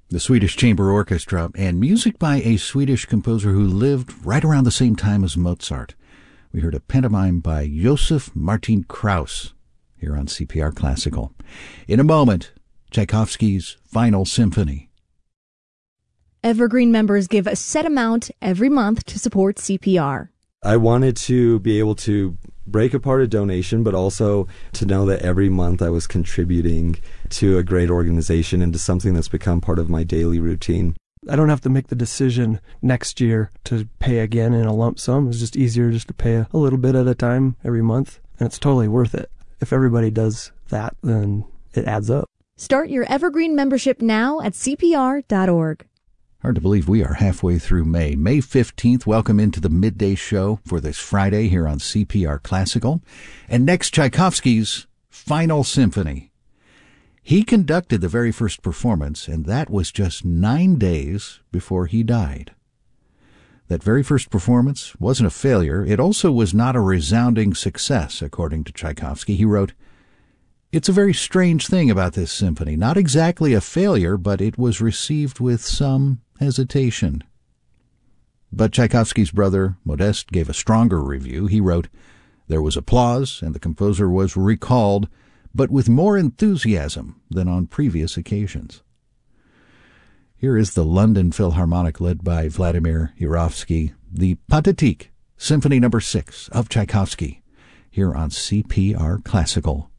The Swedish Chamber Orchestra, and music by a Swedish composer who lived right around the same time as Mozart. We heard a pantomime by Josef Martin Kraus here on CPR Classical. In a moment, Tchaikovsky's Final Symphony. Evergreen members give a set amount every month to support CPR. I wanted to be able to break apart a donation, but also to know that every month I was contributing to a great organization and to something that's become part of my daily routine. I don't have to make the decision next year to pay again in a lump sum. It's just easier just to pay a little bit at a time every month, and it's totally worth it. If everybody does that, then it adds up. Start your Evergreen membership now at CPR.org. Hard to believe we are halfway through May. May 15th, welcome into the midday show for this Friday here on CPR Classical. And next, Tchaikovsky's Final Symphony. He conducted the very first performance, and that was just 9 days before he died. That very first performance wasn't a failure. It also was not a resounding success, according to Tchaikovsky. He wrote, "It's a very strange thing about this symphony. Not exactly a failure, but it was received with some hesitation." But Tchaikovsky's brother, Modest, gave a stronger review. He wrote, "There was applause, and the composer was recalled, but with more enthusiasm than on previous occasions." Here is the London Philharmonic led by Vladimir Yurovsky, the Pathetique, Symphony No. 6 of Tchaikovsky, here on CPR Classical.